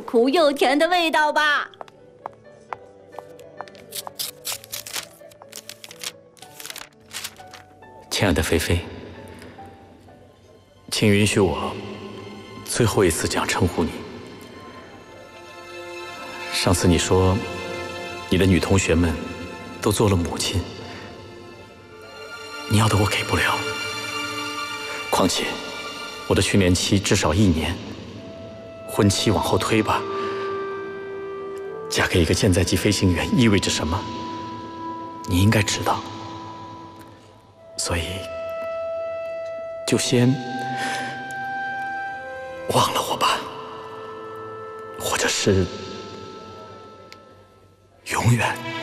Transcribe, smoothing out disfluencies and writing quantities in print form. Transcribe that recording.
苦又甜的味道吧。 亲爱的菲菲，请允许我最后一次这样称呼你。上次你说，你的女同学们都做了母亲，你要的我给不了。况且，我的训练期至少1年，婚期往后推吧。嫁给一个舰载机飞行员意味着什么？你应该知道。所以，就先忘了我吧，或者是永远。